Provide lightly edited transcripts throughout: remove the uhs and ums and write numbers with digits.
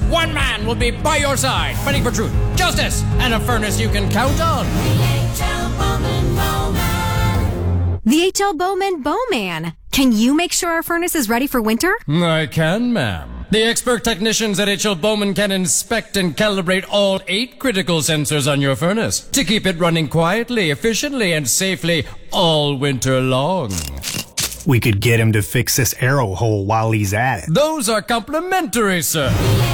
one man will be by your side, fighting for truth, justice, and a furnace you can count on. The H.L. Bowman Bowman. Can you make sure our furnace is ready for winter? I can, ma'am. The expert technicians at H.L. Bowman can inspect and calibrate all 8 critical sensors on your furnace to keep it running quietly, efficiently, and safely all winter long. We could get him to fix this arrow hole while he's at it. Those are complimentary, sir.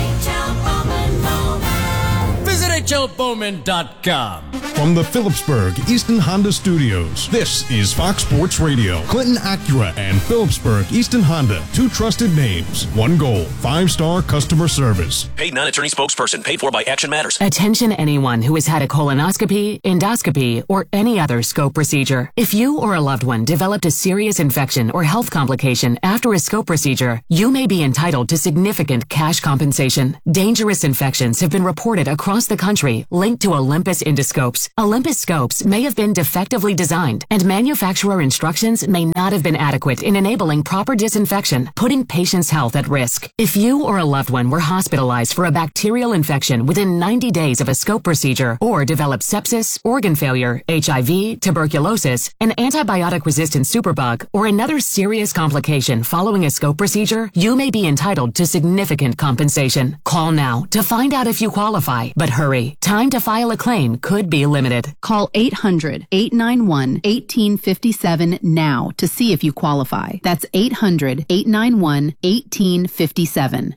Visit hlbowman.com. From the Phillipsburg Easton Honda Studios, this is Fox Sports Radio. Clinton Acura and Phillipsburg Easton Honda, 2 trusted names, 1 goal, 5-star customer service. Paid non-attorney spokesperson, paid for by Action Matters. Attention anyone who has had a colonoscopy, endoscopy, or any other scope procedure. If you or a loved one developed a serious infection or health complication after a scope procedure, you may be entitled to significant cash compensation. Dangerous infections have been reported across the country linked to Olympus endoscopes. Olympus scopes may have been defectively designed, and manufacturer instructions may not have been adequate in enabling proper disinfection, putting patients' health at risk. If you or a loved one were hospitalized for a bacterial infection within 90 days of a scope procedure, or developed sepsis, organ failure, HIV, tuberculosis, an antibiotic-resistant superbug, or another serious complication following a scope procedure, you may be entitled to significant compensation. Call now to find out if you qualify, but hurry. Time to file a claim could be limited. Call 800-891-1857 now to see if you qualify. That's 800-891-1857.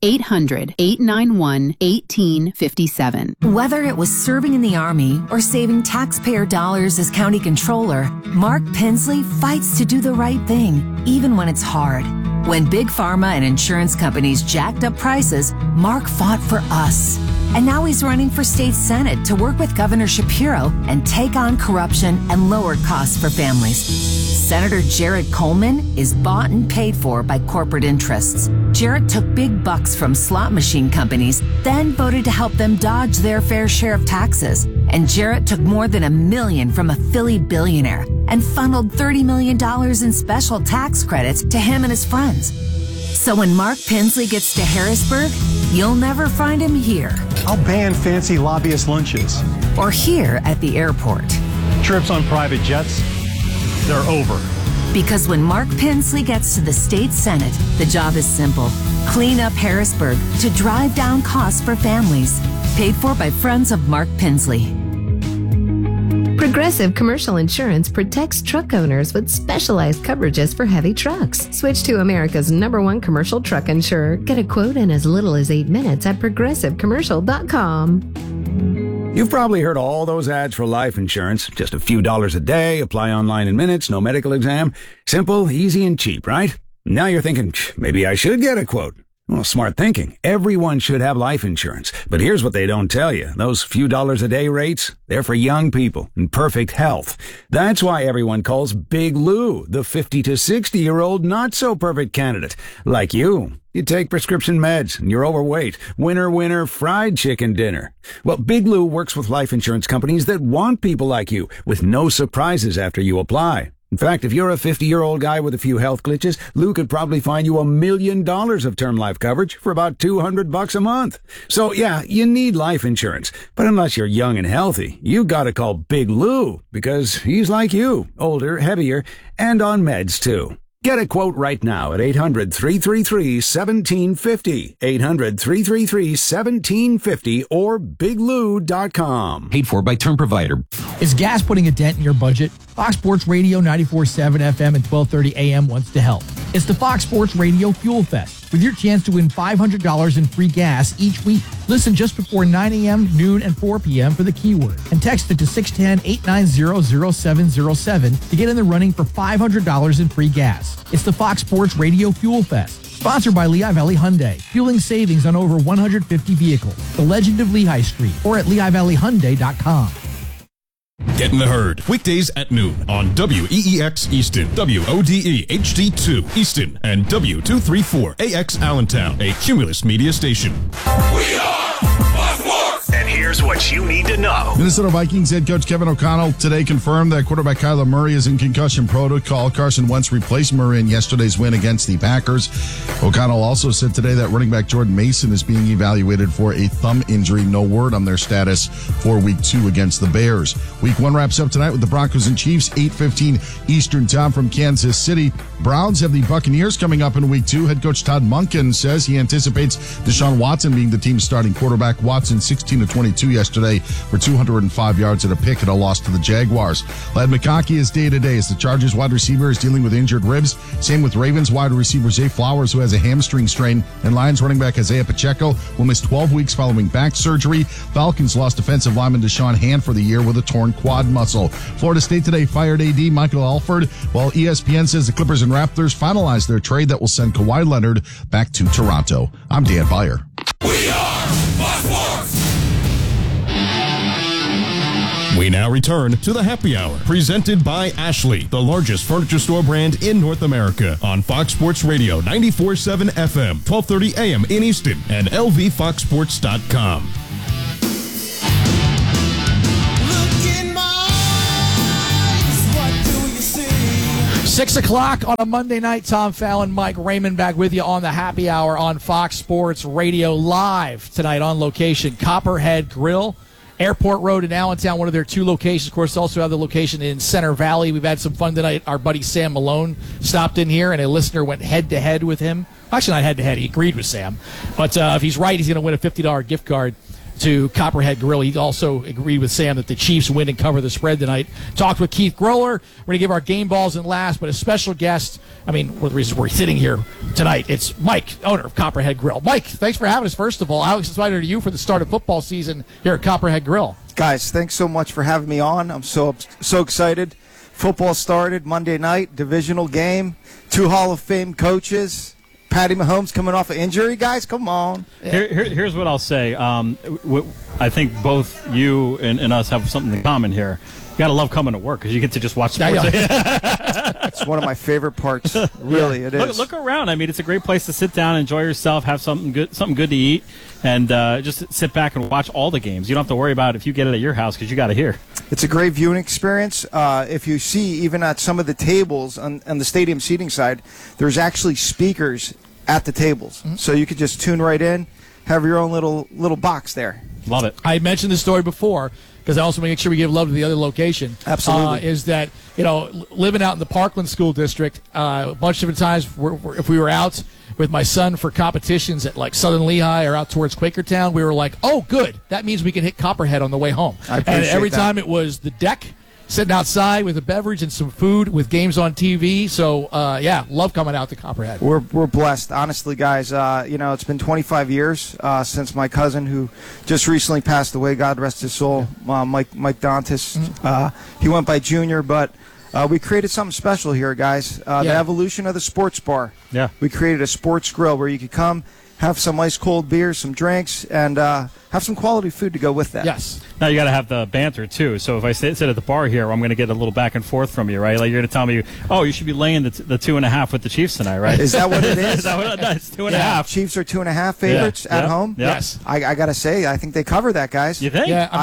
800-891-1857. Whether it was serving in the Army or saving taxpayer dollars as county controller, Mark Pinsley fights to do the right thing, even when it's hard. When Big Pharma and insurance companies jacked up prices, Mark fought for us. And now he's running for state senate to work with Governor Shapiro and take on corruption and lower costs for families. Senator Jared Coleman is bought and paid for by corporate interests. Jared took big bucks from slot machine companies, then voted to help them dodge their fair share of taxes. And Jared took more than $1 million from a Philly billionaire and funneled $30 million in special tax credits to him and his friends. So when Mark Pinsley gets to Harrisburg, you'll never find him here. I'll ban fancy lobbyist lunches. Or here at the airport. Trips on private jets, they're over. Because when Mark Pinsley gets to the state senate, the job is simple. Clean up Harrisburg to drive down costs for families. Paid for by friends of Mark Pinsley. Progressive Commercial Insurance protects truck owners with specialized coverages for heavy trucks. Switch to America's #1 commercial truck insurer. Get a quote in as little as 8 minutes at progressivecommercial.com. You've probably heard all those ads for life insurance. Just a few dollars a day, apply online in minutes, no medical exam. Simple, easy, and cheap, right? Now you're thinking, maybe I should get a quote. Well, smart thinking. Everyone should have life insurance. But here's what they don't tell you. Those few dollars a day rates, they're for young people in perfect health. That's why everyone calls Big Lou the 50 to 60-year-old not-so-perfect candidate. Like you. You take prescription meds and you're overweight. Winner, fried chicken dinner. Well, Big Lou works with life insurance companies that want people like you with no surprises after you apply. In fact, if you're a 50-year-old guy with a few health glitches, Lou could probably find you $1 million of term life coverage for about $200 a month. So yeah, you need life insurance. But unless you're young and healthy, you gotta call Big Lou because he's like you, older, heavier, and on meds too. Get a quote right now at 800-333-1750, 800-333-1750, or biglou.com. Paid for by term provider. Is gas putting a dent in your budget? Fox Sports Radio 94.7 FM and 1230 AM wants to help. It's the Fox Sports Radio Fuel Fest, with your chance to win $500 in free gas each week. Listen just before 9 a.m., noon, and 4 p.m. for the keyword, and text it to 610-890-0707 to get in the running for $500 in free gas. It's the Fox Sports Radio Fuel Fest, sponsored by Lehigh Valley Hyundai, fueling savings on over 150 vehicles. The legend of Lehigh Street, or at LehighValleyHyundai.com. Get in the herd. Weekdays at noon on WEEX Easton, WODE HD2 Easton, and W234AX Allentown, a Cumulus Media station. We are Fox Sports! And here Here's what you need to know. Minnesota Vikings head coach Kevin O'Connell today confirmed that quarterback Kyler Murray is in concussion protocol. Carson Wentz replaced Murray in yesterday's win against the Packers. O'Connell also said today that running back Jordan Mason is being evaluated for a thumb injury. No word on their status for Week 2 against the Bears. Week 1 wraps up tonight with the Broncos and Chiefs, 8:15 Eastern Time from Kansas City. Browns have the Buccaneers coming up in Week 2. Head coach Todd Monken says he anticipates Deshaun Watson being the team's starting quarterback. Watson 16-22 yesterday for 205 yards and a pick in a loss to the Jaguars. Ladd McConkey is day-to-day as the Chargers wide receiver is dealing with injured ribs. Same with Ravens wide receiver Zay Flowers, who has a hamstring strain, and Lions running back Isaiah Pacheco will miss 12 weeks following back surgery. Falcons lost defensive lineman Deshaun Hand for the year with a torn quad muscle. Florida State today fired AD Michael Alford, while ESPN says the Clippers and Raptors finalized their trade that will send Kawhi Leonard back to Toronto. I'm Dan Beyer. We are Fox Sports. We now return to the Happy Hour, presented by Ashley, the largest furniture store brand in North America, on Fox Sports Radio 94.7 FM, 1230 AM in Easton, and lvfoxsports.com. 6 o'clock on a Monday night. Tom Fallon, Mike Raymond back with you on the Happy Hour on Fox Sports Radio, live tonight on location, Copperhead Grill, Airport Road in Allentown, one of their 2 locations. Of course, also have the location in Center Valley. We've had some fun tonight. Our buddy Sam Malone stopped in here, and a listener went head-to-head with him. Actually, not head-to-head. He agreed with Sam. But if he's right, he's going to win a $50 gift card to Copperhead Grill. He also agreed with Sam that the Chiefs win and cover the spread tonight. Talked with Keith Groller. We're going to give our game balls in last, but a special guest. I mean, one of the reasons we're sitting here tonight, it's Mike, owner of Copperhead Grill. Mike, thanks for having us, first of all. How excited are you for the start of football season here at Copperhead Grill? Guys, thanks so much for having me on. I'm so excited. Football started Monday night, divisional game, 2 Hall of Fame coaches. Patty Mahomes coming off an injury, guys. Come on. Here's what I'll say. I think both you and us have something in common here. You got to love coming to work because you get to just watch sports. It's one of my favorite parts. Really, it is. Look around. I mean, it's a great place to sit down, enjoy yourself, have something good to eat, and just sit back and watch all the games. You don't have to worry about if you get it at your house because you got it here. It's a great viewing experience. If you see, even at some of the tables on the stadium seating side, there's actually speakers at the tables. Mm-hmm. So you could just tune right in, have your own little box there. Love it. I mentioned this story before because I also make sure we give love to the other location. Absolutely. Is that, living out in the Parkland School District, a bunch of different times if we were out with my son for competitions at like Southern Lehigh or out towards Quakertown, we were like, oh, good. That means we can hit Copperhead on the way home. I appreciate and every that. Time it was the deck, sitting outside with a beverage and some food with games on TV. So, love coming out to Copperhead. We're blessed. Honestly, guys, it's been 25 years since my cousin, who just recently passed away, God rest his soul, Mike Dantis. Mm-hmm. He went by Junior, but we created something special here, guys. The evolution of the sports bar. Yeah. We created a sports grill where you could come, have some ice-cold beers, some drinks, and have some quality food to go with that. Yes. Now, you got to have the banter, too. So if I sit at the bar here, I'm going to get a little back and forth from you, right? Like, you're going to tell me, you should be laying the 2.5 with the Chiefs tonight, right? Is that what it is? Is that what it is? It's 2.5. Chiefs are 2.5 favorites at home? Yes. I got to say, I think they cover that, guys. You think? Yeah,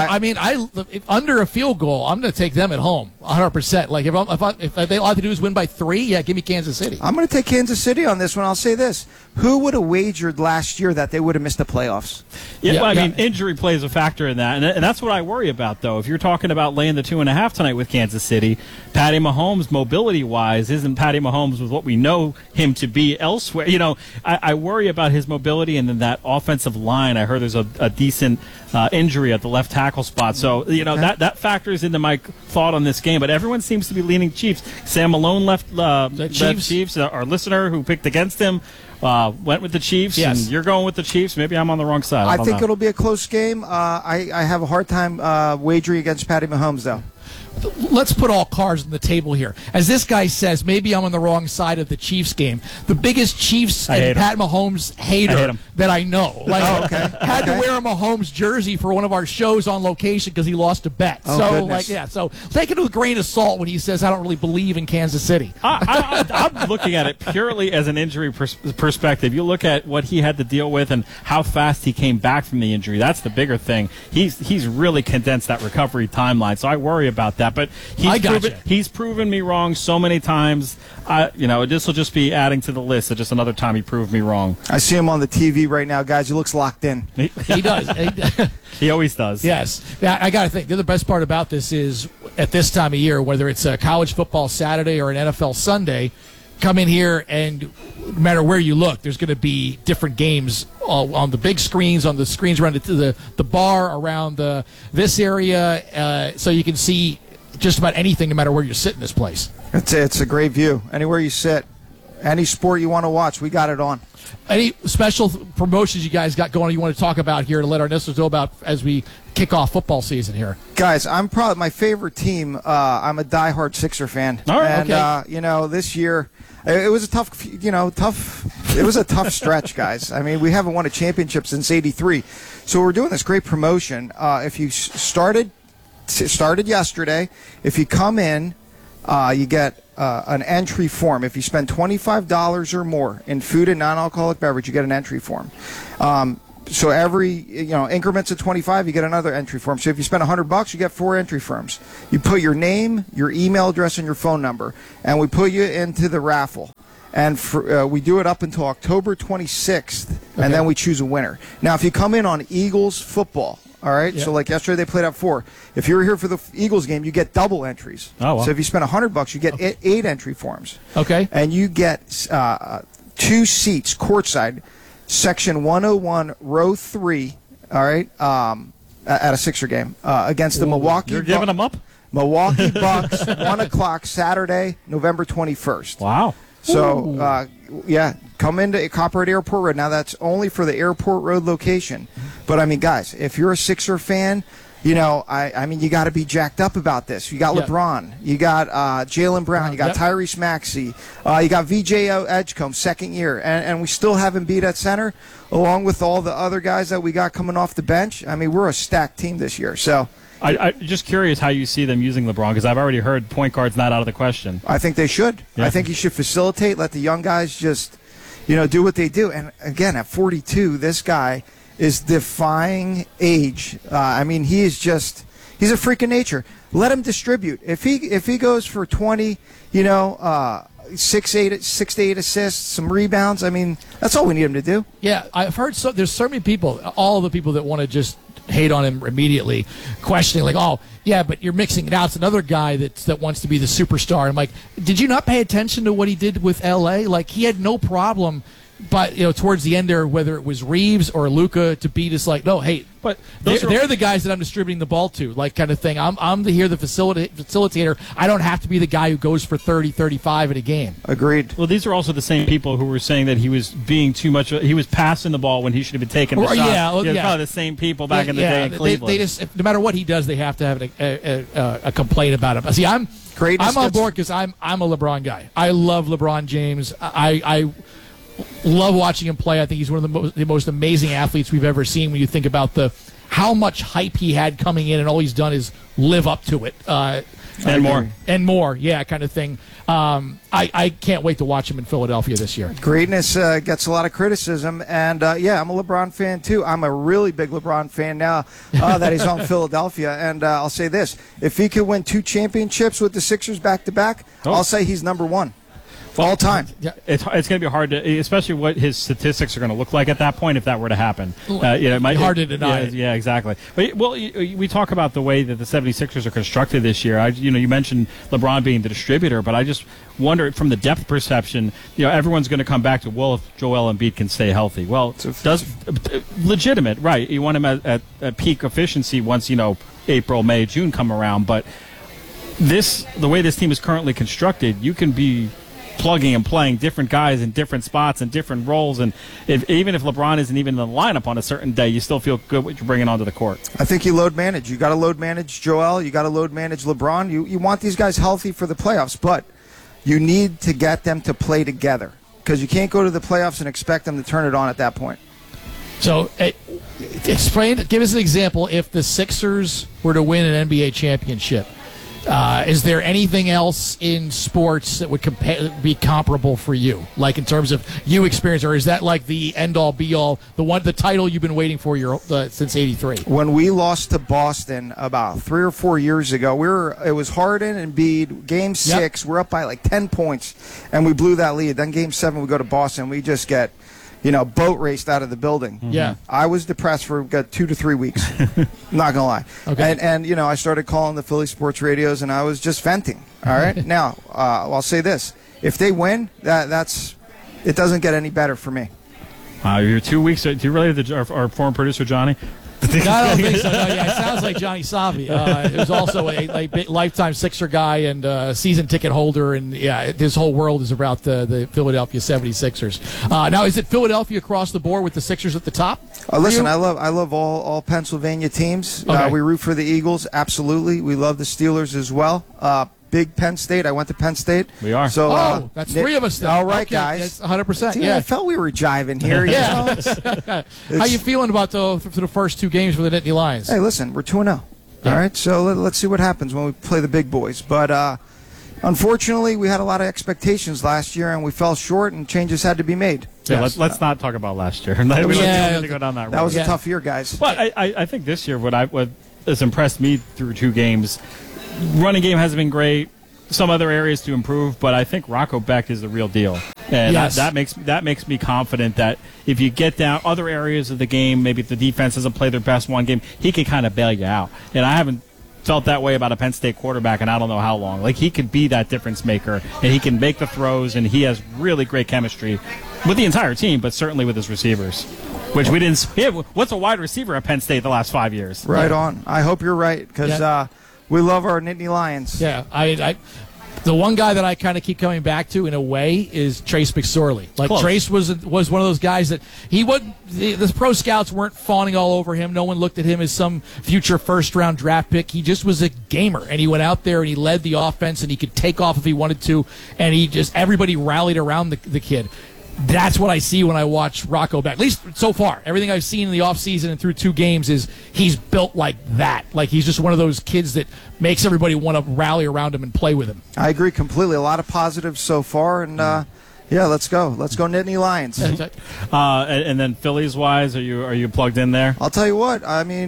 if under a field goal, I'm going to take them at home, 100%. Like, if they all have to do is win by 3, give me Kansas City. I'm going to take Kansas City on this one. I'll say this. Who would have wagered last year that they would have missed the playoffs? I mean, injury plays a factor in that, and that's what I worry about, though. If you're talking about laying the 2.5 tonight with Kansas City, Patty Mahomes, mobility-wise, isn't Patty Mahomes with what we know him to be elsewhere? I worry about his mobility, and then that offensive line. I heard there's a decent injury at the left tackle spot, so that factors into my thought on this game. But everyone seems to be leaning Chiefs. Sam Malone left Chiefs. Our listener who picked against him went with the Chiefs, and you're going with the Chiefs. Maybe I'm on the wrong side. I think it'll be a close game. I have a hard time wagering against Patty Mahomes, though. let's put all cards on the table here. As this guy says, maybe I'm on the wrong side of the Chiefs game. The biggest Chiefs and Pat Mahomes hater that I know. Like, had to wear a Mahomes jersey for one of our shows on location because he lost a bet. So take it with a grain of salt when he says I don't really believe in Kansas City. I'm looking at it purely as an injury perspective. You look at what he had to deal with and how fast he came back from the injury. That's the bigger thing. He's really condensed that recovery timeline, so I worry about that. But he's proven me wrong so many times. This will just be adding to the list. So just another time he proved me wrong. I see him on the TV right now, guys. He looks locked in. He does. He always does. Yes. I got to think, the other best part about this is at this time of year, whether it's a college football Saturday or an NFL Sunday, come in here and no matter where you look, there's going to be different games on the big screens, on the screens around the bar, around this area, so you can see just about anything no matter where you sit in this place. It's a great view. Anywhere you sit, any sport you want to watch, we got it on. Any special promotions you guys got going on you want to talk about here to let our listeners know about as we kick off football season here? Guys, I'm probably my favorite team. I'm a diehard Sixer fan. All right, and this year it was a tough. It was a tough stretch, guys. I mean, we haven't won a championship since '83, so we're doing this great promotion. If you started yesterday, if you come in, you get an entry form. If you spend $25 or more in food and non-alcoholic beverage, you get an entry form. So every increments of 25, you get another entry form. So if you spend $100, you get 4 entry forms. You put your name, your email address, and your phone number, and we put you into the raffle. And we do it up until October 26th, and then we choose a winner. Now, if you come in on Eagles football, all right, so like yesterday they played at 4. If you were here for the Eagles game, you get double entries. Oh, wow. So if you spend $100, you get 8 entry forms. Okay. And you get 2 seats courtside, section 101, row 3. All right, at a Sixer game against the Milwaukee. You're giving them up. Milwaukee Bucks, 1 o'clock Saturday, November 21st. Wow. So, come into Copperhead Airport Road. Now, that's only for the Airport Road location. But, I mean, guys, if you're a Sixer fan, you got to be jacked up about this. You got LeBron. You got Jaylen Brown. You got Tyrese Maxey. You got VJ Edgecombe, second year. And we still haven't beat at center, along with all the other guys that we got coming off the bench. I mean, we're a stacked team this year. So I'm just curious how you see them using LeBron, because I've already heard point guard's not out of the question. I think they should. Yeah. I think you should facilitate, let the young guys just, do what they do. And again, at 42, this guy is defying age. He's a freak of nature. Let him distribute. If he goes for 20, 6 to 8 assists, some rebounds, I mean, that's all we need him to do. Yeah, I've heard there's so many people, all the people that want to just hate on him immediately, questioning like, oh, yeah, but you're mixing it out. It's another guy that wants to be the superstar. I'm like, did you not pay attention to what he did with L.A.? Like, he had no problem, but towards the end there, whether it was Reeves or Luka, to be just like, no, hey, but they're the guys that I'm distributing the ball to, like kind of thing. I'm the facilitator. I don't have to be the guy who goes for 30, 35 in a game. Agreed. Well, these are also the same people who were saying that he was being too much. He was passing the ball when he should have been taking the shot. Probably the same people back in the day in Cleveland. They just, no matter what he does, they have to have a complaint about him. See, I'm on board because I'm a LeBron guy. I love LeBron James. I love watching him play. I think he's one of the most amazing athletes we've ever seen when you think about how much hype he had coming in, and all he's done is live up to it. And more, yeah, kind of thing. I can't wait to watch him in Philadelphia this year. Greatness gets a lot of criticism, and I'm a LeBron fan too. I'm a really big LeBron fan now that he's on Philadelphia, and I'll say this. If he could win 2 championships with the Sixers back-to-back, I'll say he's number 1. All time. Yeah, it's going to be hard to, especially what his statistics are going to look like at that point if that were to happen. It might be hard to deny. Yeah, exactly. But we talk about the way that the 76ers are constructed this year. You mentioned LeBron being the distributor, but I just wonder from the depth perception. Everyone's going to come back to, well, if Joel Embiid can stay healthy. Well, legitimate, right? You want him at peak efficiency once April, May, June come around, but the way this team is currently constructed, you can be plugging and playing different guys in different spots and different roles. And even if LeBron isn't even in the lineup on a certain day, you still feel good what you're bringing onto the court. I think you load manage. You got to load manage Joel. You got to load manage LeBron. You want these guys healthy for the playoffs, but you need to get them to play together because you can't go to the playoffs and expect them to turn it on at that point. So, give us an example. If the Sixers were to win an NBA championship, is there anything else in sports that would be comparable for you, like in terms of you experience, or is that like the end-all, be-all, the title you've been waiting for since '83? When we lost to Boston about 3 or 4 years ago, it was Harden and Embiid. Game 6, we're up by like 10 points, and we blew that lead. Then Game 7, we go to Boston, we just get boat raced out of the building. Yeah. I was depressed for 2 to 3 weeks. Not going to lie. Okay. And I started calling the Philly sports radios, and I was just venting. All right? Now, I'll say this. If they win, it doesn't get any better for me. You're 2 weeks. Do you relate to our former producer, Johnny? No, I don't think so. No, it sounds like Johnny Savi. He was also a big lifetime Sixer guy and season ticket holder, and his whole world is about the Philadelphia 76ers. Now, is it Philadelphia across the board with the Sixers at the top? Listen, I love all Pennsylvania teams. Okay. We root for the Eagles, absolutely. We love the Steelers as well. Big Penn State. I went to Penn State. We are. So, that's 3 of us then. All right, okay, guys. 100%. Yeah, I felt we were jiving here. How you feeling about the first 2 games for the Nittany Lions? Hey, listen, we're 2-0. All right, so let's see what happens when we play the big boys. But unfortunately, we had a lot of expectations last year, and we fell short, and changes had to be made. Yeah, let's not talk about last year. We don't need to go down that road. That was a tough year, guys. But I think this year what has impressed me through 2 games, running game hasn't been great. Some other areas to improve, but I think Rocco Beck is the real deal, and that makes me confident that if you get down other areas of the game, maybe if the defense doesn't play their best one game, he can kind of bail you out. And I haven't felt that way about a Penn State quarterback, and I don't know how long. Like, he could be that difference maker, and he can make the throws, and he has really great chemistry with the entire team, but certainly with his receivers. Which we didn't. What's a wide receiver at Penn State the last 5 years? Right on. I hope you're right because. We love our Nittany Lions. Yeah, the one guy that I kind of keep coming back to in a way is Trace McSorley. Like, close. Trace was one of those guys that he wasn't. The pro scouts weren't fawning all over him. No one looked at him as some future first-round draft pick. He just was a gamer, and he went out there and he led the offense, and he could take off if he wanted to, and everybody rallied around the kid. That's what I see when I watch Rocco Beck. At least so far. Everything I've seen in the offseason and through 2 games is he's built like that. Like, he's just one of those kids that makes everybody want to rally around him and play with him. I agree completely. A lot of positives so far, and let's go. Let's go Nittany Lions. And then Phillies-wise, are you plugged in there? I'll tell you what. I mean,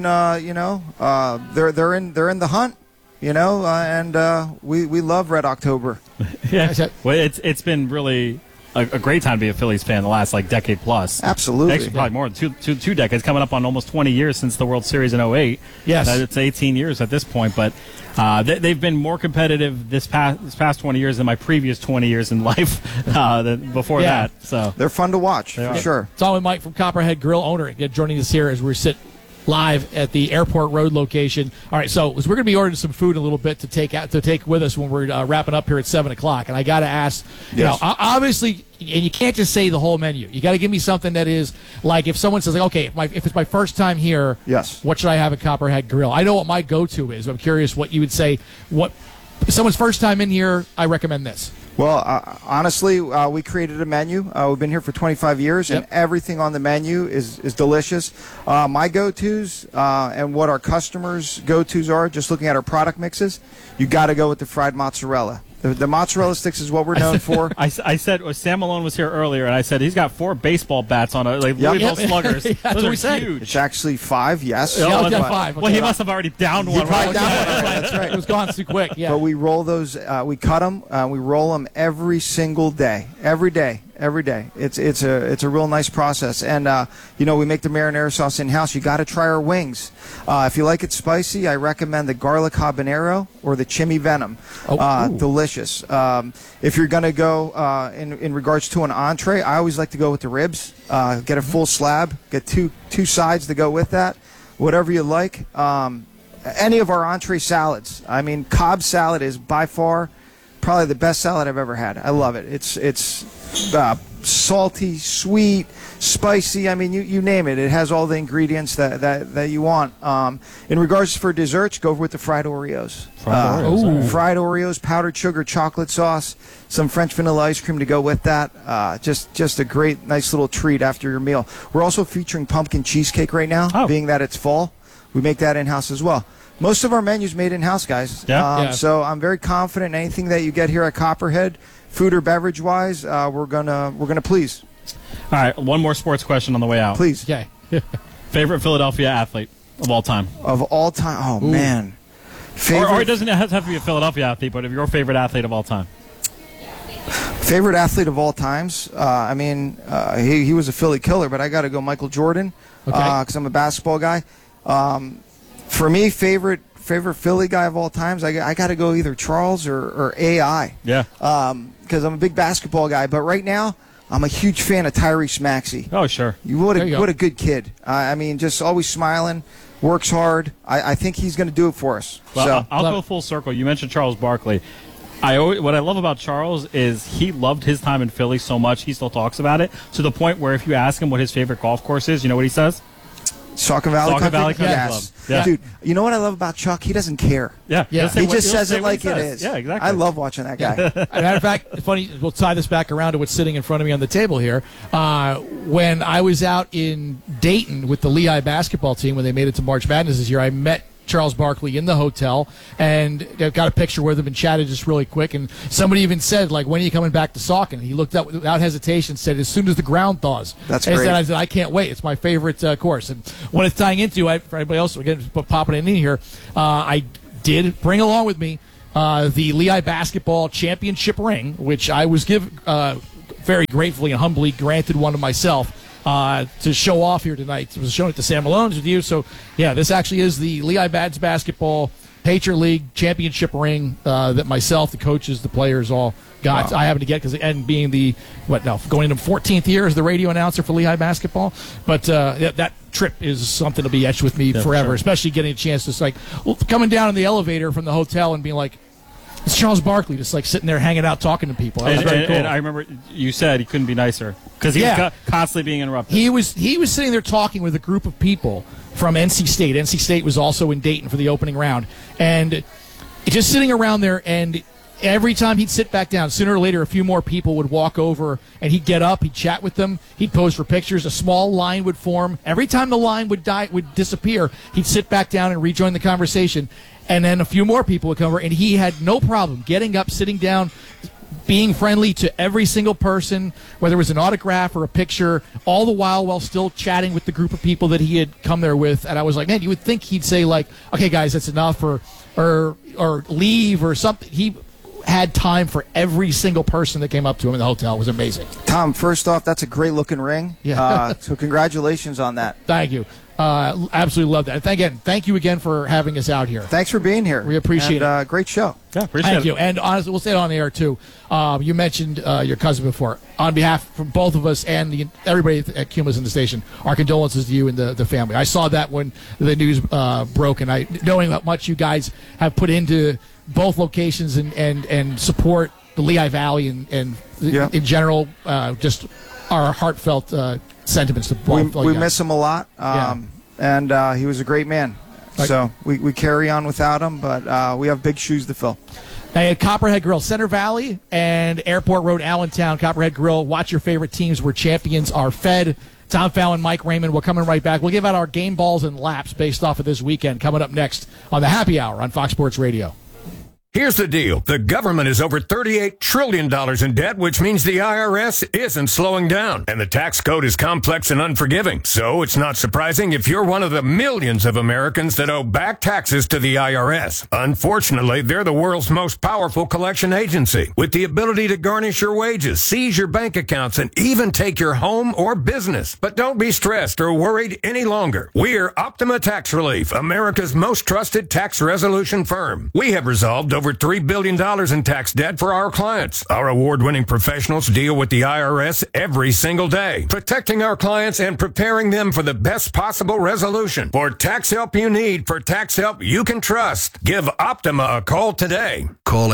they're in the hunt. And we love Red October. Yeah. Well, it's been really a great time to be a Phillies fan the last decade plus. Absolutely. Actually, probably more than two decades, coming up on almost 20 years since the World Series in 2008. Yes. It's 18 years at this point, but they've been more competitive this past 20 years than my previous 20 years in life before that. So they're fun to watch, for sure. It's all with Mike from Copperhead Grill, owner, joining us here as we sit live at the Airport Road location. All right, so we're going to be ordering some food in a little bit to take with us when we're wrapping up here at 7 o'clock. And I got to ask, obviously, and you can't just say the whole menu. You got to give me something that is like, if someone says, okay, if it's my first time here, what should I have at Copperhead Grill? I know what my go-to is. I'm curious what you would say. What if someone's first time in here, I recommend this. Well, honestly, we created a menu. We've been here for 25 years, and everything on the menu is delicious. My go-tos and what our customers' go-tos are, just looking at our product mixes, you got to go with the fried mozzarella. The mozzarella sticks is what we're known for. I said, Sam Malone was here earlier, and I said he's got 4 baseball bats on Louisville Sluggers. That's what we said. Huge. It's actually 5, yes. Yeah, I've got 5. Well, he must have already downed one. That's right. It was gone too quick. Yeah. But we roll those. We cut them. We roll them every single day. Every day. It's a real nice process. And we make the marinara sauce in house. You got to try our wings. If you like it spicy, I recommend the garlic habanero or the chimney venom. Delicious. If you're going to go in regards to an entree, I always like to go with the ribs. Get a full slab. Get two sides to go with that. Whatever you like. Any of our entree salads. I mean, Cobb salad is by far probably the best salad I've ever had. I love it. It's salty, sweet, spicy. I mean, you name it. It has all the ingredients that you want. In regards for desserts, go with the fried Oreos. Fried Oreos, powdered sugar, chocolate sauce, some French vanilla ice cream to go with that. Just a great, nice little treat after your meal. We're also featuring pumpkin cheesecake right now, being that it's fall. We make that in-house as well. Most of our menus made in-house, guys. So I'm very confident in anything that you get here at Copperhead, food or beverage wise, we're gonna please. All right, one more sports question on the way out. Please. Okay. Favorite Philadelphia athlete of all time? Of all time? Oh, man. Or it doesn't have to be a Philadelphia athlete, but of your favorite athlete of all time. Favorite athlete of all times? He was a Philly killer, but I got to go Michael Jordan because I'm a basketball guy. For me, favorite Philly guy of all times, I got to go either Charles or AI. Yeah. Because I'm a big basketball guy. But right now, I'm a huge fan of Tyrese Maxey. Oh, sure. What a good kid. Just always smiling, works hard. I think he's going to do it for us. Well, I'll go full circle. You mentioned Charles Barkley. What I love about Charles is he loved his time in Philly so much, he still talks about it, to the point where if you ask him what his favorite golf course is, you know what he says? Saucon Valley Country Club. Yes. Yeah. Dude, you know what I love about Chuck? He doesn't care. Yeah. He just says it like it is. Yeah, exactly. I love watching that guy. As a matter of fact, it's funny, we'll tie this back around to what's sitting in front of me on the table here. When I was out in Dayton with the Lehigh basketball team when they made it to March Madness this year, I met Charles Barkley in the hotel, and I've got a picture with him and chatted just really quick. And somebody even said, like, when are you coming back to Saucon? He looked up without hesitation, said, as soon as the ground thaws. That's great. I said, I can't wait. It's my favorite course. And what it's tying into, for anybody else, again, popping it in here, I did bring along with me the Lehigh basketball championship ring, which I was very gratefully and humbly granted one to myself. To show off here tonight. I was showing it to Sam Malone's with you. So, yeah, this actually is the Lehigh Bats Basketball Patriot League Championship ring that myself, the coaches, the players all got. Wow. I happen to get and being going into 14th year as the radio announcer for Lehigh Basketball. But that trip is something to be etched with me forever, especially getting a chance to, coming down in the elevator from the hotel and being like, it's Charles Barkley, just sitting there hanging out talking to people. That was very cool. And I remember you said he couldn't be nicer because he was constantly being interrupted. He was sitting there talking with a group of people from NC State. NC State was also in Dayton for the opening round. And just sitting around there, and every time he'd sit back down, sooner or later a few more people would walk over, and he'd get up, he'd chat with them, he'd pose for pictures, a small line would form. Every time the line would disappear, he'd sit back down and rejoin the conversation. And then a few more people would come over, and he had no problem getting up, sitting down, being friendly to every single person, whether it was an autograph or a picture, all the while still chatting with the group of people that he had come there with. And I was like, man, you would think he'd say, okay, guys, that's enough, or leave or something. He had time for every single person that came up to him in the hotel. It was amazing. Tom, first off, that's a great-looking ring. Yeah. So congratulations on that. Thank you. Absolutely love that. Thank you again for having us out here. Thanks for being here. We appreciate it. Great show. Yeah, appreciate Thank you. And honestly, we'll say it on the air too. You mentioned your cousin before. On behalf from both of us and everybody at Cumulus in the station, our condolences to you and the family. I saw that when the news broke, and knowing how much you guys have put into both locations and support the Lehigh Valley and in general, just our heartfelt sentiments to both. We miss him a lot, and he was a great man. So we carry on without him, but we have big shoes to fill. At Copperhead Grill, Center Valley and Airport Road, Allentown. Copperhead Grill, watch your favorite teams where champions are fed. Tom Fallon, Mike Raymond, we're coming right back. We'll give out our game balls and laps based off of this weekend coming up next on the Happy Hour on Fox Sports Radio. Here's the deal. The government is over $38 trillion in debt, which means the IRS isn't slowing down. And the tax code is complex and unforgiving. So it's not surprising if you're one of the millions of Americans that owe back taxes to the IRS. Unfortunately, they're the world's most powerful collection agency, with the ability to garnish your wages, seize your bank accounts, and even take your home or business. But don't be stressed or worried any longer. We're Optima Tax Relief, America's most trusted tax resolution firm. We have resolved over over $3 billion in tax debt for our clients. Our award-winning professionals deal with the IRS every single day, protecting our clients and preparing them for the best possible resolution. For tax help you need, for tax help you can trust, give Optima a call today. Call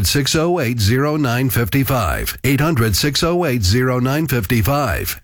800-608-0955. 800-608-0955.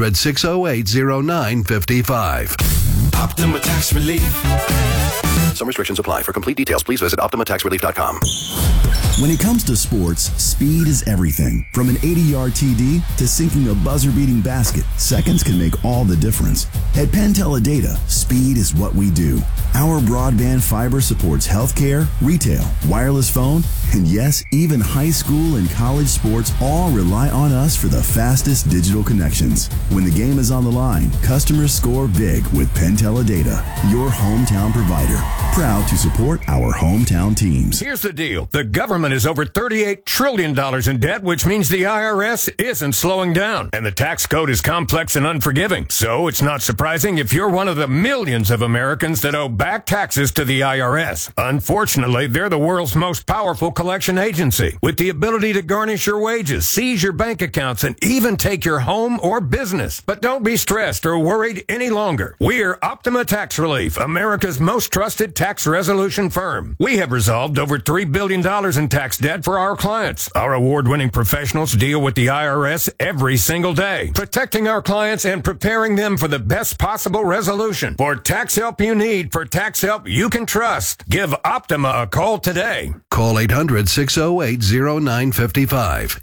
800-608-0955. Optima Tax Relief. Some restrictions apply. For complete details, please visit OptimaTaxRelief.com. When it comes to sports, speed is everything. From an 80-yard TD to sinking a buzzer-beating basket, seconds can make all the difference. At PenTeleData, speed is what we do. Our broadband fiber supports healthcare, retail, wireless phone, and yes, even high school and college sports all rely on us for the fastest digital connections. When the game is on the line, customers score big with PenTeleData, your hometown provider. Proud to support our hometown teams. Here's the deal. The government is over $38 trillion in debt, which means the IRS isn't slowing down. And the tax code is complex and unforgiving. So it's not surprising if you're one of the millions of Americans that owe back taxes to the IRS. Unfortunately, they're the world's most powerful collection agency, with the ability to garnish your wages, seize your bank accounts, and even take your home or business. But don't be stressed or worried any longer. We're Optima Tax Relief, America's most trusted tax resolution firm. We have resolved over $3 billion in tax debt for our clients. Our award-winning professionals deal with the IRS every single day, protecting our clients and preparing them for the best possible resolution. For tax help you need, for tax help you can trust, give Optima a call today. Call 800-608-0955.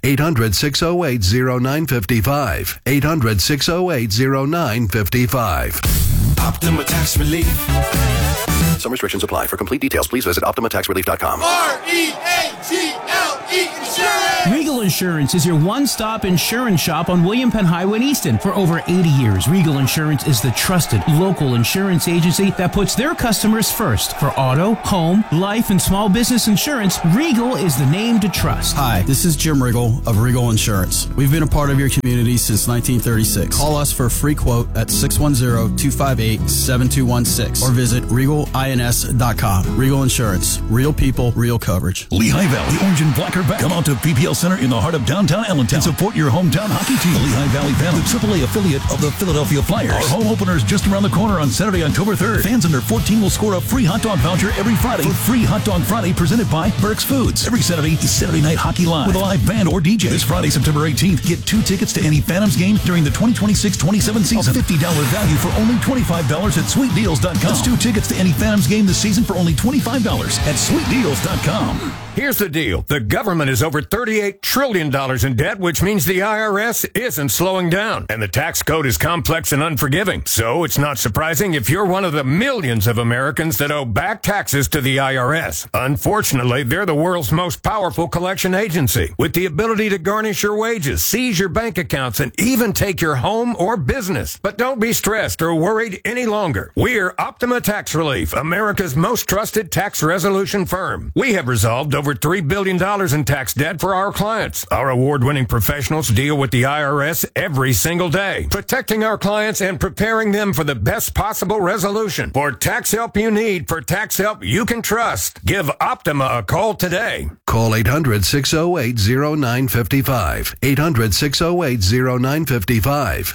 800-608-0955. 800-608-0955. Optima Tax Relief. Some restrictions apply. For complete details, please visit OptimaTaxRelief.com. R-E-A-G-L-E Insurance. Regal Insurance is your one-stop insurance shop on William Penn Highway in Easton. For over 80 years, Regal Insurance is the trusted local insurance agency that puts their customers first. For auto, home, life, and small business insurance, Regal is the name to trust. Hi, this is Jim Riggle of Regal Insurance. We've been a part of your community since 1936. Call us for a free quote at 610-258-7216 or visit RegalINS.com. Regal Insurance. Real people, real coverage. Lehigh Valley Orange and Black are back. Come out to PPL Center in the heart of downtown Allentown and support your hometown hockey team. The Lehigh Valley Phantoms, the AAA affiliate of the Philadelphia Flyers. Our home opener is just around the corner on Saturday, October 3rd. Fans under 14 will score a free hot dog voucher every Friday for Free Hot Dog Friday presented by Burke's Foods. Every Saturday is Saturday Night Hockey Live with a live band or DJ. This Friday, September 18th, get 2 tickets to any Phantoms game during the 2026-27 season. A $50 value for only $25 at SweetDeals.com. That's 2 tickets to any Phantoms game this season for only $25 at SweetDeals.com. Here's the deal. The government is over $38 trillion in debt, which means the IRS isn't slowing down. And the tax code is complex and unforgiving. So it's not surprising if you're one of the millions of Americans that owe back taxes to the IRS. Unfortunately, they're the world's most powerful collection agency, with the ability to garnish your wages, seize your bank accounts, and even take your home or business. But don't be stressed or worried any longer. We're Optima Tax Relief, America's most trusted tax resolution firm. We have resolved over $3 billion in tax debt for our clients. Our award-winning professionals deal with the IRS every single day, protecting our clients and preparing them for the best possible resolution. For tax help you need, for tax help you can trust, give Optima a call today. Call 800-608-0955. 800-608-0955.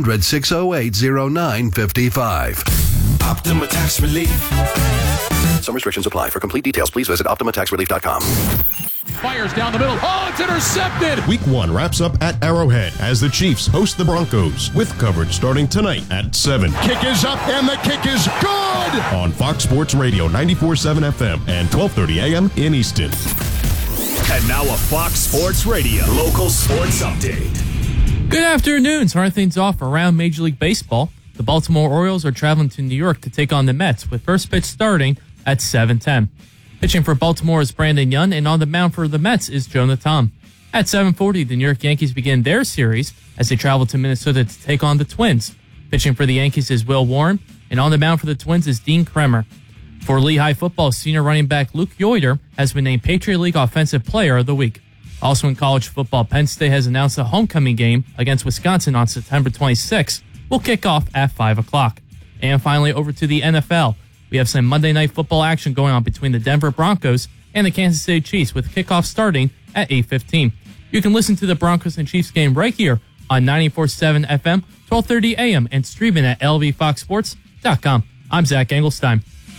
800-608-0955. Optima Tax Relief. Some restrictions apply. For complete details, please visit OptimaTaxRelief.com. Fires down the middle. Oh, it's intercepted! Week 1 wraps up at Arrowhead as the Chiefs host the Broncos, with coverage starting tonight at 7. Kick is up, and the kick is good! On Fox Sports Radio 94.7 FM and 12:30 a.m. in Easton. And now a Fox Sports Radio local sports update. Good afternoon. Starting things off around Major League Baseball. The Baltimore Orioles are traveling to New York to take on the Mets, with first pitch starting at 7:10. Pitching for Baltimore is Brandon Young, and on the mound for the Mets is Jonah Tom. At 7:40, the New York Yankees begin their series as they travel to Minnesota to take on the Twins. Pitching for the Yankees is Will Warren, and on the mound for the Twins is Dean Kremer. For Lehigh football, senior running back Luke Yoder has been named Patriot League Offensive Player of the Week. Also in college football, Penn State has announced a homecoming game against Wisconsin on September 26th. Will kick off at 5 o'clock. And finally, over to the NFL. We have some Monday Night Football action going on between the Denver Broncos and the Kansas City Chiefs, with kickoff starting at 8:15. You can listen to the Broncos and Chiefs game right here on 94.7 FM, 12:30 a.m., and streaming at lvfoxsports.com. I'm Zach Engelstein.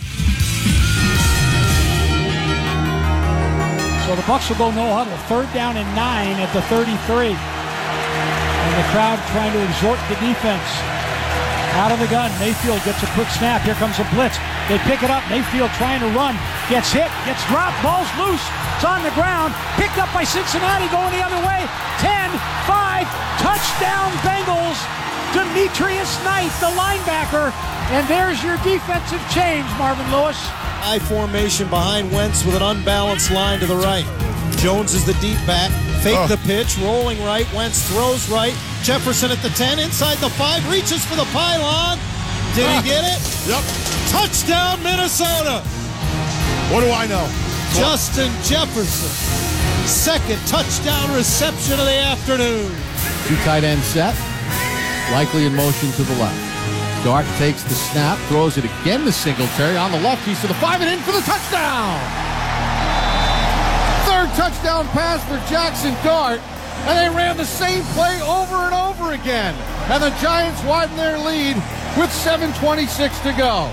So the Bucs will go no huddle. 3rd down and 9 at the 33. And the crowd trying to exhort the defense. Out of the gun, Mayfield gets a quick snap. Here comes a blitz. They pick it up. Mayfield trying to run. Gets hit. Gets dropped. Ball's loose. It's on the ground. Picked up by Cincinnati going the other way. 10, 5, touchdown Bengals. Demetrius Knight, the linebacker. And there's your defensive change, Marvin Lewis. High formation behind Wentz with an unbalanced line to the right. Jones is the deep back. Fake the pitch, rolling right. Wentz throws right. Jefferson at the 10, inside the 5, reaches for the pylon. Did he get it? Yep. Touchdown, Minnesota. What do I know? Justin Jefferson. Second touchdown reception of the afternoon. 2 tight end set. Likely in motion to the left. Dart takes the snap, throws it again to Singletary on the left. He's to the 5 and in for the touchdown. 3rd touchdown pass for Jackson Dart. And they ran the same play over and over again. And the Giants widen their lead with 7:26 to go.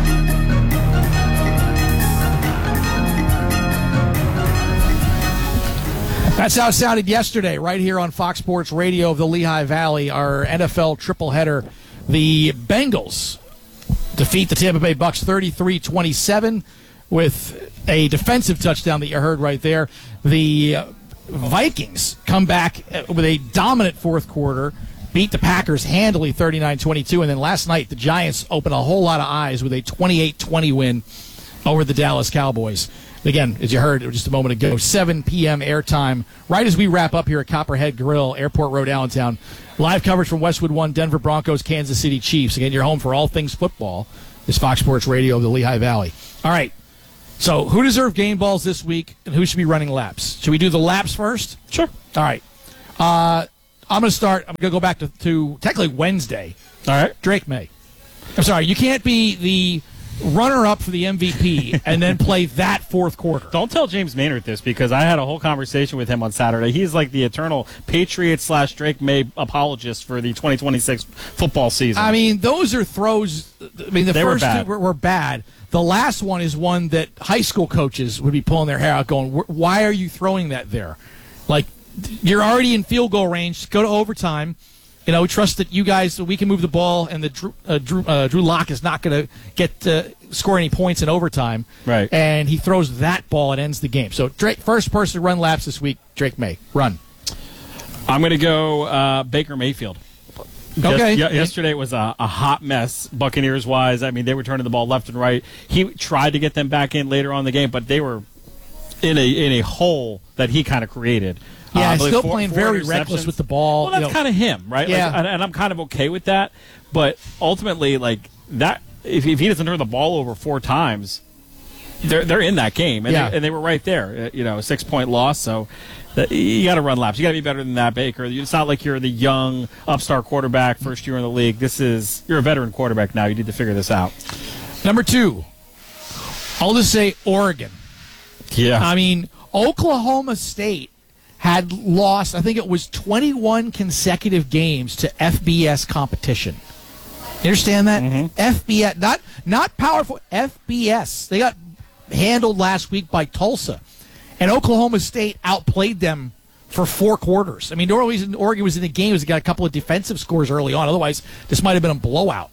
That's how it sounded yesterday, right here on Fox Sports Radio of the Lehigh Valley, our NFL triple header. The Bengals defeat the Tampa Bay Bucs 33-27 with a defensive touchdown that you heard right there. The Vikings come back with a dominant fourth quarter, beat the Packers handily 39-22, and then last night the Giants opened a whole lot of eyes with a 28-20 win over the Dallas Cowboys. Again, as you heard just a moment ago, 7 p.m. airtime, right as we wrap up here at Copperhead Grill, Airport Road, Allentown. Live coverage from Westwood One, Denver Broncos, Kansas City Chiefs. Again, you're home for all things football. This Fox Sports Radio of the Lehigh Valley. All right, so who deserved game balls this week, and who should be running laps? Should we do the laps first? Sure. All right. I'm going to start. I'm going to go back to technically Wednesday. All right. Drake May. I'm sorry, you can't be the runner-up for the MVP and then play that fourth quarter. Don't tell James Maynard this, because I had a whole conversation with him on Saturday. He's like the eternal Patriots/Drake May apologist for the 2026 football season. I mean, those are throws. I mean, the first two were bad. The last one is one that high school coaches would be pulling their hair out going, why are you throwing that there? Like, you're already in field goal range. Just go to overtime. You know, trust that you guys, we can move the ball, and the Drew Lock is not going to get score any points in overtime. Right. And he throws that ball and ends the game. So, Drake, first person to run laps this week, Drake May. Run. I'm going to go Baker Mayfield. Okay. Yesterday was a hot mess, Buccaneers-wise. I mean, they were turning the ball left and right. He tried to get them back in later on in the game, but they were in a hole that he kind of created. Yeah, still playing very reckless with the ball. Well, that's kind of him, right? Yeah. Like, and I'm kind of okay with that. But ultimately, like that, if he doesn't turn the ball over 4 times, they're in that game, and they were right there. You know, a 6-point loss. So you got to run laps. You got to be better than that, Baker. It's not like you're the young upstart quarterback, first year in the league. You're a veteran quarterback now. You need to figure this out. Number 2, I'll just say Oregon. Yeah, I mean, Oklahoma State had lost, I think it was 21 consecutive games to FBS competition. You understand that? Mm-hmm. FBS, not powerful, FBS. They got handled last week by Tulsa. And Oklahoma State outplayed them for 4 quarters. I mean, Oregon was in the game because they got a couple of defensive scores early on. Otherwise, this might have been a blowout.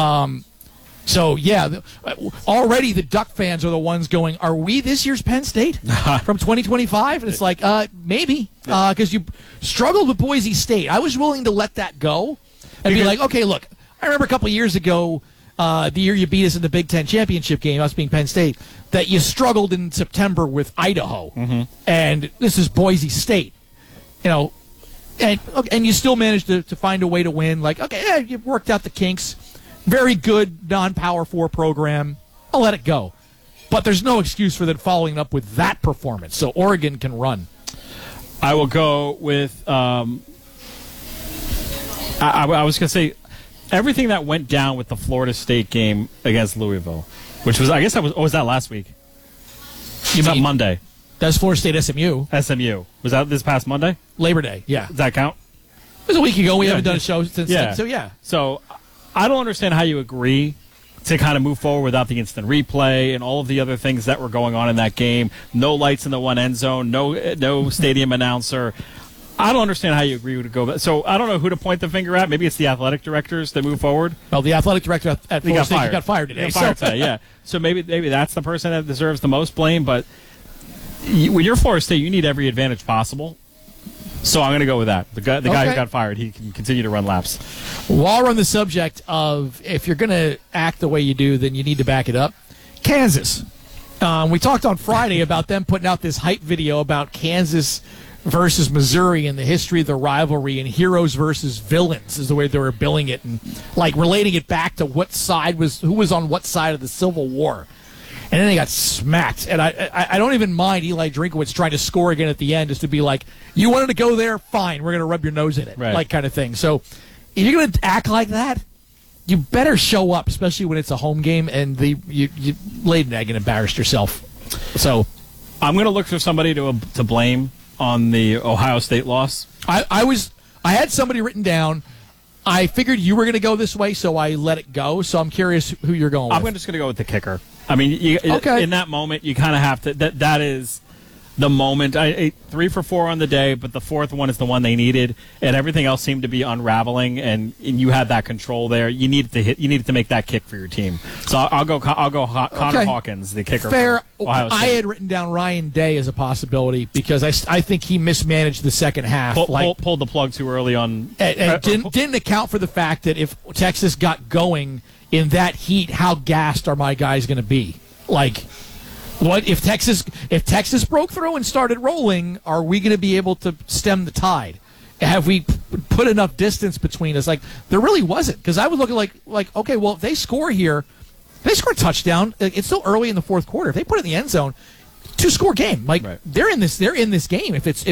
So, yeah, already the Duck fans are the ones going, are we this year's Penn State from 2025? And it's like, maybe, because you struggled with Boise State. I was willing to let that go and be like, okay, look, I remember a couple of years ago, the year you beat us in the Big Ten championship game, us being Penn State, that you struggled in September with Idaho. Mm-hmm. And this is Boise State. You know, and you still managed to find a way to win. Like, okay, yeah, you worked out the kinks. Very good non-Power 4 program. I'll let it go. But there's no excuse for them following up with that performance. So Oregon can run. I will go with I was going to say everything that went down with the Florida State game against Louisville, which was, I guess that was that last week? It's on Monday. That's Florida State SMU. SMU. Was that this past Monday? Labor Day, yeah. Does that count? It was a week ago. We haven't done a show since then, so yeah. So I don't understand how you agree to kind of move forward without the instant replay and all of the other things that were going on in that game. No lights in the one end zone, no stadium announcer. I don't understand how you agree to go. So I don't know who to point the finger at. Maybe it's the athletic directors that move forward. Well, the athletic director at Florida State got fired today. Yeah. So maybe that's the person that deserves the most blame. But when you're Florida State, you need every advantage possible. So I'm going to go with that. The guy who got fired, he can continue to run laps. While we're on the subject of if you're going to act the way you do, then you need to back it up. Kansas. We talked on Friday about them putting out this hype video about Kansas versus Missouri and the history of the rivalry, and heroes versus villains is the way they were billing it, and like relating it back to who was on what side of the Civil War. And then they got smacked. And I don't even mind Eli Drinkowitz trying to score again at the end, just to be like, you wanted to go there? Fine, we're going to rub your nose in it, like kind of thing. So if you're going to act like that, you better show up, especially when it's a home game and you laid an egg and embarrassed yourself. So I'm going to look for somebody to blame on the Ohio State loss. I had somebody written down. I figured you were going to go this way, so I let it go. So I'm curious who you're going with. I'm just going to go with the kicker. I mean, in that moment, you kind of have to. That is the moment. 3 for 4 on the day, but the fourth one is the one they needed, and everything else seemed to be unraveling. And you had that control there. You needed to hit. You needed to make that kick for your team. So I'll go Connor Hawkins, the kicker. Fair. For Ohio State. I had written down Ryan Day as a possibility because I think he mismanaged the second half. Pulled the plug too early on, and didn't account for the fact that if Texas got going in that heat, how gassed are my guys going to be? Like, what if Texas broke through and started rolling? Are we going to be able to stem the tide? Have we put enough distance between us? Like, there really wasn't, because I was looking like okay, well, if they score here, they score a touchdown. It's still early in the fourth quarter. If they put it in the end zone, 2-score game. Like they're in this game. If it's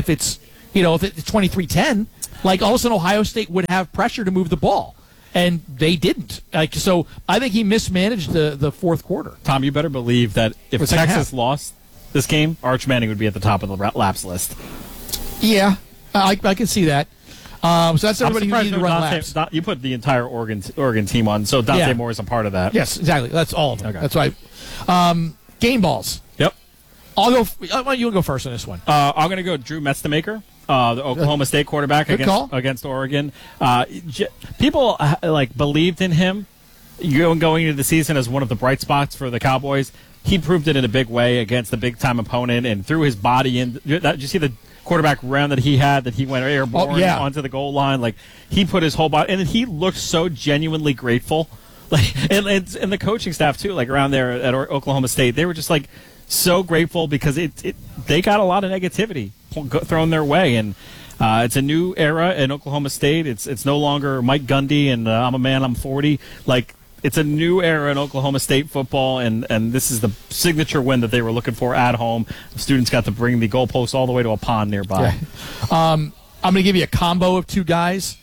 23-10, like all of a sudden Ohio State would have pressure to move the ball. And they didn't. So I think he mismanaged the fourth quarter. Tom, you better believe that if Texas lost this game, Arch Manning would be at the top of the laps list. Yeah, I can see that. So that's everybody who needed to run laps. You put the entire Oregon team on, so Dante Moore is a part of that. Yes, exactly. That's all of them. Okay. That's right. Game balls. Yep. I'll go. You'll go first on this one. I'm going to go Drew Metzemaker. The Oklahoma State quarterback against Oregon. People believed in him going into the season as one of the bright spots for the Cowboys. He proved it in a big way against a big-time opponent and threw his body in. Did you see the quarterback round that he had, that he went airborne onto the goal line? Like, he put his whole body, and he looked so genuinely grateful. And the coaching staff, too, around there at Oklahoma State, they were just, so grateful because they got a lot of negativity thrown their way, and it's a new era in Oklahoma State. It's no longer Mike Gundy and I'm a man, I'm 40. It's a new era in Oklahoma State football, and this is the signature win that they were looking for at home. The students got to bring the goalposts all the way to a pond nearby. Yeah. I'm going to give you a combo of two guys: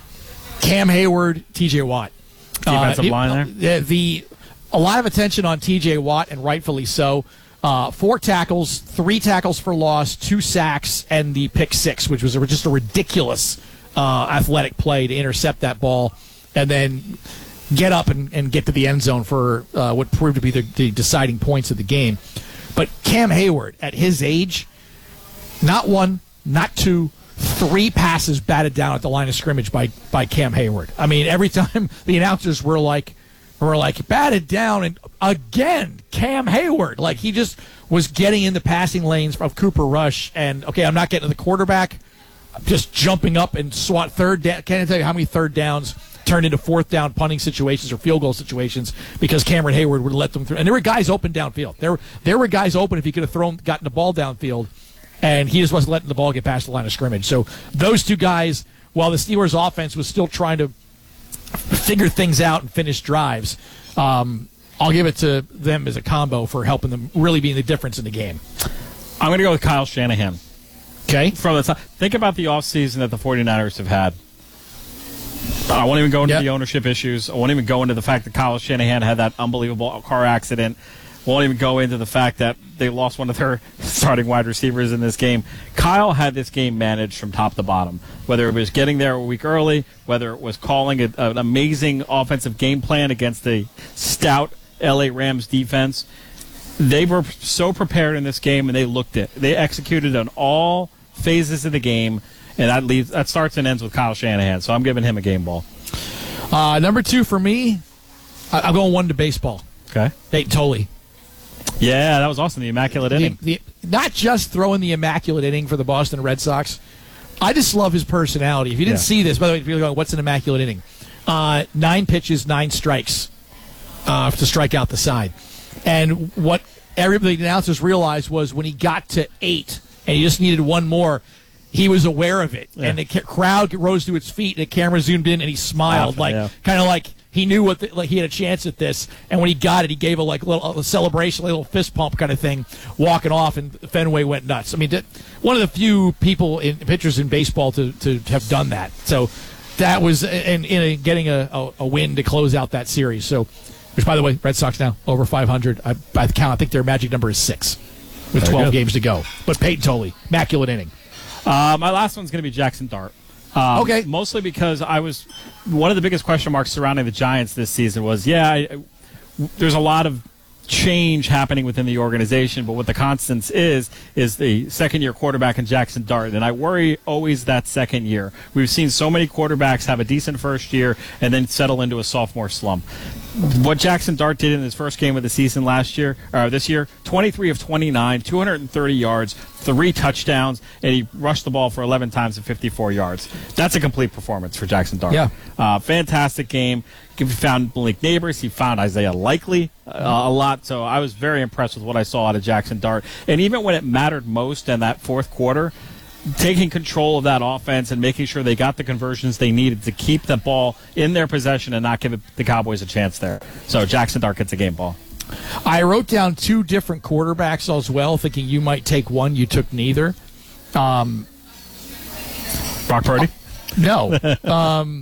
Cam Hayward, T.J. Watt. Defensive line there. A lot of attention on T.J. Watt, and rightfully so. 4 tackles, 3 tackles for loss, 2 sacks, and the pick 6, which was just a ridiculous athletic play to intercept that ball and then get up and get to the end zone for what proved to be the deciding points of the game. But Cam Hayward, at his age, not 1, not 2, 3 passes batted down at the line of scrimmage by Cam Hayward. I mean, every time the announcers were like, batted down, and again, Cam Hayward. He just was getting in the passing lanes of Cooper Rush, and, okay, I'm not getting to the quarterback. I'm just jumping up and swat third down. Can't tell you how many third downs turned into fourth down punting situations or field goal situations because Cameron Hayward would let them through. And there were guys open downfield. There were guys open if he could have gotten the ball downfield, and he just wasn't letting the ball get past the line of scrimmage. So those two guys, while the Steelers' offense was still trying to figure things out and finish drives, I'll give it to them as a combo for helping them really being the difference in the game. I'm going to go with Kyle Shanahan. Okay. From the top, think about the offseason that the 49ers have had. I won't even go into the ownership issues. I won't even go into the fact that Kyle Shanahan had that unbelievable car accident. Won't even go into the fact that they lost one of their starting wide receivers in this game. Kyle had this game managed from top to bottom, whether it was getting there a week early, whether it was calling an amazing offensive game plan against the stout LA Rams defense. They were so prepared in this game, and they looked it. They executed on all phases of the game, and that starts and ends with Kyle Shanahan. So I'm giving him a game ball. Number 2 for me, I'm going 1 to baseball. Okay. Nate Tolley. Yeah, that was awesome. The immaculate inning. Not just throwing the immaculate inning for the Boston Red Sox. I just love his personality. If you didn't see this, by the way, people are going, what's an immaculate inning? 9 pitches, 9 strikes to strike out the side. And what everybody, the announcers realized was when he got to 8 and he just needed 1 more, he was aware of it. Yeah. And the crowd rose to its feet and the camera zoomed in and he smiled, kind of like he knew like he had a chance at this. And when he got it, he gave a celebration, a little fist pump kind of thing, walking off, and Fenway went nuts. I mean, one of the few pitchers in baseball to have done that. So that was getting a win to close out that series. So, which, by the way, Red Sox now over 500. By the count, I think their magic number is 6 with 12 games to go. But Peyton Tolley, immaculate inning. My last one's going to be Jackson Dart. Okay. Mostly because one of the biggest question marks surrounding the Giants this season was, there's a lot of change happening within the organization, but what the constants is the second-year quarterback in Jackson Dart, and I worry always that second year. We've seen so many quarterbacks have a decent first year and then settle into a sophomore slump. What Jackson Dart did in his first game of the season this year, 23 of 29, 230 yards, 3 touchdowns, and he rushed the ball for 11 times at 54 yards. That's a complete performance for Jackson Dart. Yeah. Fantastic game. He found Malik Neighbors. He found Isaiah Likely a lot. So I was very impressed with what I saw out of Jackson Dart. And even when it mattered most in that fourth quarter, taking control of that offense and making sure they got the conversions they needed to keep the ball in their possession and not give the Cowboys a chance there. So Jackson Dart gets a game ball. I wrote down 2 different quarterbacks as well, thinking you might take one. You took neither. Brock Purdy? No.